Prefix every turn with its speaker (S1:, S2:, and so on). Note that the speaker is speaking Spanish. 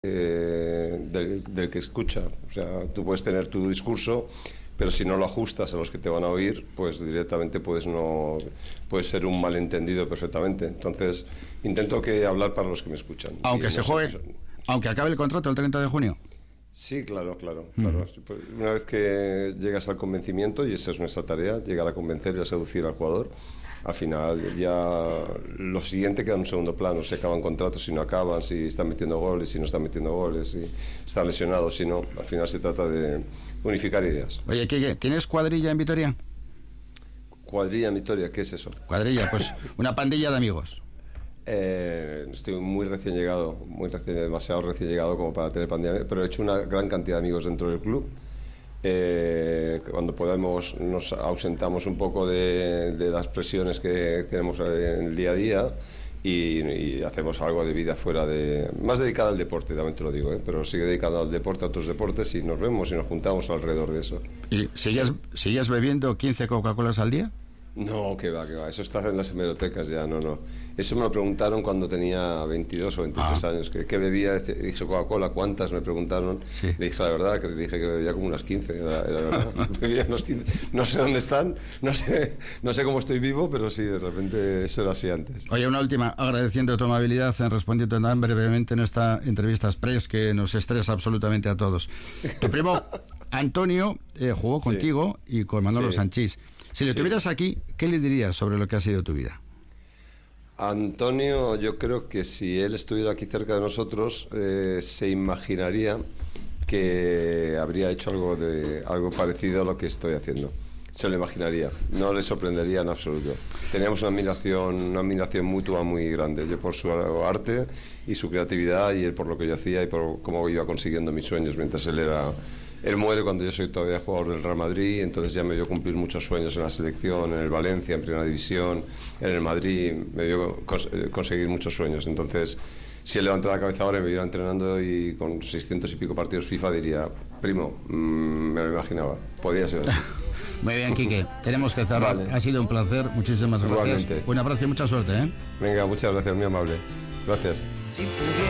S1: del que escucha. O sea, tú puedes tener tu discurso, pero si no lo ajustas a los que te van a oír, pues directamente puedes ser un malentendido perfectamente. Entonces, intento hablar para los que me escuchan.
S2: Aunque se juegue, aunque acabe el contrato el 30 de junio.
S1: Sí, claro. Una vez que llegas al convencimiento, y esa es nuestra tarea, llegar a convencer y a seducir al jugador, al final ya lo siguiente queda en un segundo plano. Si acaban contratos, si no acaban, si están metiendo goles, si no están metiendo goles, si están lesionados, si no. Al final se trata de unificar ideas.
S2: Oye, ¿qué? ¿Tienes cuadrilla en Vitoria?
S1: ¿Cuadrilla en Vitoria? ¿Qué es eso?
S2: Cuadrilla, pues una pandilla de amigos.
S1: Estoy muy recién llegado, demasiado recién llegado como para tener pandilla, pero he hecho una gran cantidad de amigos dentro del club. Cuando podemos nos ausentamos un poco de las presiones que tenemos en el día a día y hacemos algo de vida fuera más dedicada al deporte, también te lo digo, pero sigue dedicado al deporte, a otros deportes, y nos vemos y nos juntamos alrededor de eso.
S2: ¿Y sigues bebiendo 15 Coca-Colas al día?
S1: No, que va, eso está en las hemerotecas ya, no. Eso me lo preguntaron cuando tenía 22 o 23 años, ¿qué bebía? Dije Coca-Cola, ¿cuántas? Me preguntaron, sí. Le dije la verdad, que le dije que bebía como unas 15, era verdad, bebía unos 15, no sé dónde están, no sé cómo estoy vivo, pero sí, de repente eso era así antes.
S2: Oye, una última, agradeciendo tu amabilidad en respondiendo tan brevemente en esta entrevista express que nos estresa absolutamente a todos. Tu primo Antonio jugó contigo y con Manolo Sanchís. Si le tuvieras aquí, ¿qué le dirías sobre lo que ha sido tu vida?
S1: Antonio, yo creo que si él estuviera aquí cerca de nosotros, se imaginaría que habría hecho algo parecido a lo que estoy haciendo. Se lo imaginaría, no le sorprendería en absoluto. Teníamos una admiración mutua muy grande, yo por su arte y su creatividad, y él por lo que yo hacía y por cómo iba consiguiendo mis sueños mientras él muere cuando yo soy todavía jugador del Real Madrid. Entonces ya me vio cumplir muchos sueños en la selección, en el Valencia, en Primera División, en el Madrid, me vio conseguir muchos sueños. Entonces, si él levantara la cabeza ahora y me viera entrenando y con 600 y pico partidos FIFA, diría, primo, me lo imaginaba, podía ser así.
S2: Muy bien, Quique, tenemos que cerrar. Vale. Ha sido un placer, muchísimas gracias.
S1: Igualmente.
S2: Un abrazo y mucha suerte, ¿eh?
S1: Venga, muchas gracias, muy amable. Gracias.